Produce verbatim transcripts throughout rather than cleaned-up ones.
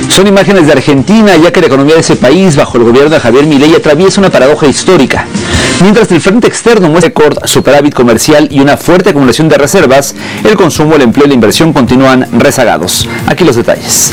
Son imágenes de Argentina, ya que la economía de ese país, bajo el gobierno de Javier Milei, atraviesa una paradoja histórica. Mientras el frente externo muestra récord, superávit comercial y una fuerte acumulación de reservas, el consumo, el empleo y la inversión continúan rezagados. Aquí los detalles.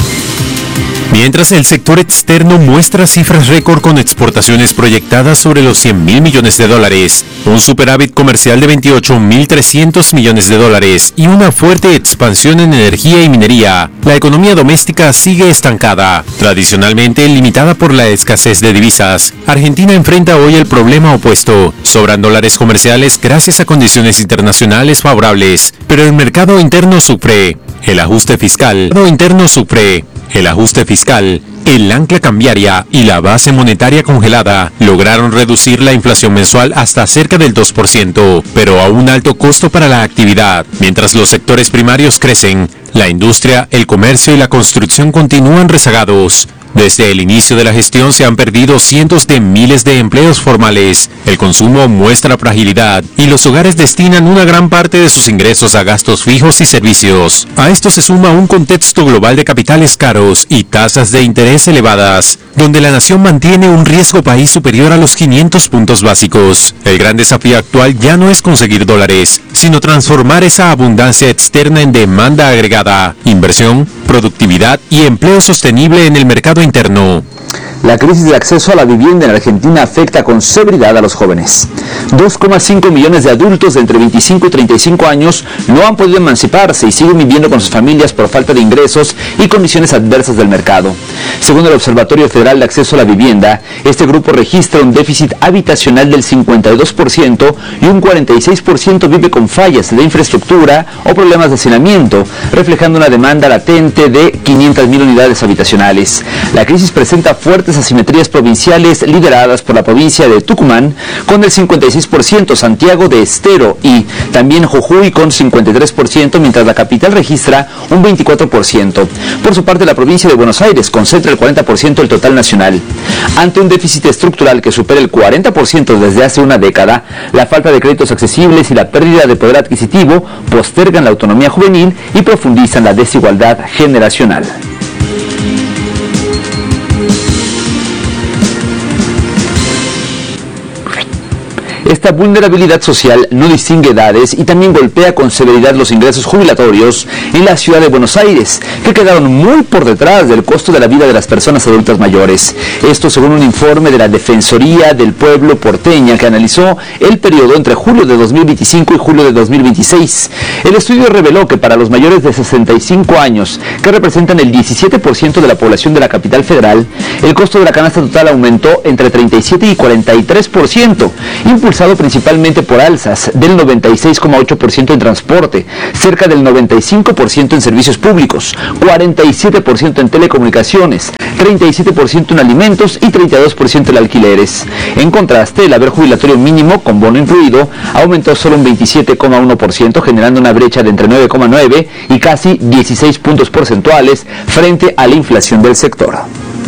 Mientras el sector externo muestra cifras récord con exportaciones proyectadas sobre los cien mil millones de dólares, un superávit comercial de veintiocho mil trescientos millones de dólares y una fuerte expansión en energía y minería, la economía doméstica sigue estancada, tradicionalmente limitada por la escasez de divisas. Argentina enfrenta hoy el problema opuesto: sobran dólares comerciales gracias a condiciones internacionales favorables, pero el mercado interno sufre. El ajuste fiscal, el mercado interno sufre. El ajuste fiscal, el ancla cambiaria y la base monetaria congelada lograron reducir la inflación mensual hasta cerca del dos por ciento, pero a un alto costo para la actividad. Mientras los sectores primarios crecen, la industria, el comercio y la construcción continúan rezagados. Desde el inicio de la gestión se han perdido cientos de miles de empleos formales, el consumo muestra fragilidad y los hogares destinan una gran parte de sus ingresos a gastos fijos y servicios. A esto se suma un contexto global de capitales caros y tasas de interés elevadas, donde la nación mantiene un riesgo país superior a los quinientos puntos básicos. El gran desafío actual ya no es conseguir dólares, sino transformar esa abundancia externa en demanda agregada, inversión, productividad y empleo sostenible en el mercado interno. La crisis de acceso a la vivienda en Argentina afecta con severidad a los jóvenes. dos coma cinco millones de adultos de entre veinticinco y treinta y cinco años no han podido emanciparse y siguen viviendo con sus familias por falta de ingresos y condiciones adversas del mercado. Según el Observatorio Federal de Acceso a la Vivienda, este grupo registra un déficit habitacional del cincuenta y dos por ciento y un cuarenta y seis por ciento vive con fallas de infraestructura o problemas de hacinamiento, reflejando una demanda latente de quinientas mil unidades habitacionales. La crisis presenta fuertes asimetrías provinciales lideradas por la provincia de Tucumán con el cincuenta y seis por ciento, Santiago de Estero y también Jujuy con cincuenta y tres por ciento, mientras la capital registra un veinticuatro por ciento. Por su parte, la provincia de Buenos Aires concentra el cuarenta por ciento del total nacional. Ante un déficit estructural que supera el cuarenta por ciento desde hace una década, la falta de créditos accesibles y la pérdida de poder adquisitivo postergan la autonomía juvenil y profundizan la desigualdad generacional. Esta vulnerabilidad social no distingue edades y también golpea con severidad los ingresos jubilatorios en la ciudad de Buenos Aires, que quedaron muy por detrás del costo de la vida de las personas adultas mayores. Esto según un informe de la Defensoría del Pueblo porteña que analizó el periodo entre julio de dos mil veinticinco y julio de dos mil veintiséis. El estudio reveló que para los mayores de sesenta y cinco años, que representan el diecisiete por ciento de la población de la capital federal, el costo de la canasta total aumentó entre treinta y siete y cuarenta y tres por ciento, impulsado principalmente por alzas del noventa y seis coma ocho por ciento en transporte, cerca del noventa y cinco por ciento en servicios públicos, cuarenta y siete por ciento en telecomunicaciones, treinta y siete por ciento en alimentos y treinta y dos por ciento en alquileres. En contraste, el haber jubilatorio mínimo, con bono incluido, aumentó solo un veintisiete coma uno por ciento, generando una brecha de entre nueve coma nueve y casi dieciséis puntos porcentuales frente a la inflación del sector.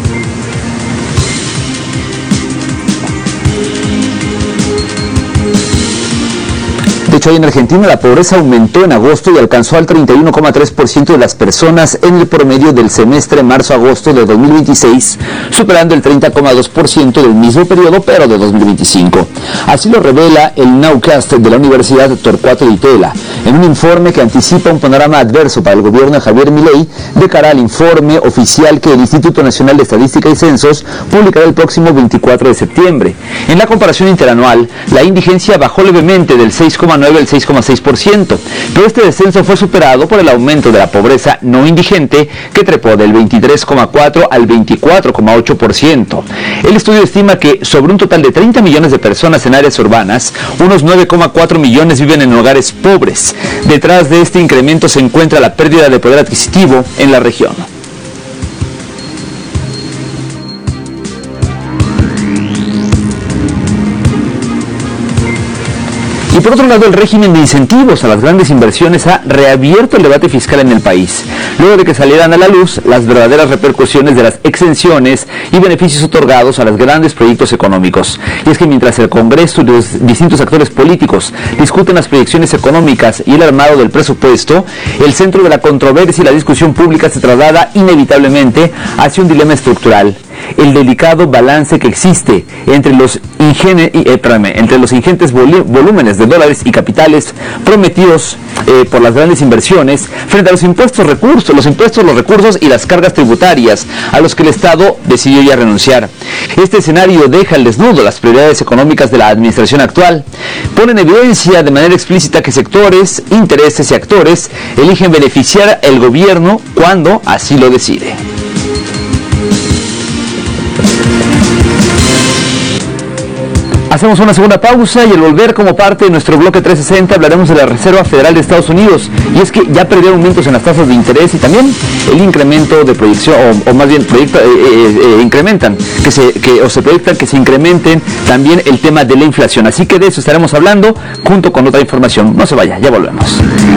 De hecho, hoy en Argentina la pobreza aumentó en agosto y alcanzó al treinta y uno coma tres por ciento de las personas en el promedio del semestre marzo-agosto de dos mil veintiséis, superando el treinta coma dos por ciento del mismo periodo, pero de dos mil veinticinco. Así lo revela el Nowcast de la Universidad Torcuato Di Tella, en un informe que anticipa un panorama adverso para el gobierno de Javier Milei de cara al informe oficial que el Instituto Nacional de Estadística y Censos publicará el próximo veinticuatro de septiembre. En la comparación interanual, la indigencia bajó levemente del seis coma nueve al seis coma seis por ciento, pero este descenso fue superado por el aumento de la pobreza no indigente, que trepó del veintitrés coma cuatro al veinticuatro coma ocho por ciento. El estudio estima que sobre un total de treinta millones de personas en áreas urbanas, unos nueve coma cuatro millones viven en hogares pobres. Detrás de este incremento se encuentra la pérdida de poder adquisitivo en la región. Y por otro lado, el régimen de incentivos a las grandes inversiones ha reabierto el debate fiscal en el país, luego de que salieran a la luz las verdaderas repercusiones de las exenciones y beneficios otorgados a los grandes proyectos económicos. Y es que mientras el Congreso y los distintos actores políticos discuten las proyecciones económicas y el armado del presupuesto, el centro de la controversia y la discusión pública se traslada inevitablemente hacia un dilema estructural: el delicado balance que existe entre los, ingene, eh, perdón, entre los ingentes volúmenes de dólares y capitales prometidos eh, por las grandes inversiones frente a los impuestos recursos, los impuestos, los recursos y las cargas tributarias a los que el Estado decidió ya renunciar. Este escenario deja al desnudo las prioridades económicas de la administración actual. Pone en evidencia de manera explícita que sectores, intereses y actores eligen beneficiar el gobierno cuando así lo decide. Hacemos una segunda pausa y al volver, como parte de nuestro bloque trescientos sesenta, hablaremos de la Reserva Federal de Estados Unidos. Y es que ya perdió aumentos en las tasas de interés y también el incremento de proyección, o, o más bien proyecta, eh, eh, eh, incrementan, que se, que, o se proyectan que se incrementen también el tema de la inflación. Así que de eso estaremos hablando junto con otra información. No se vaya, ya volvemos.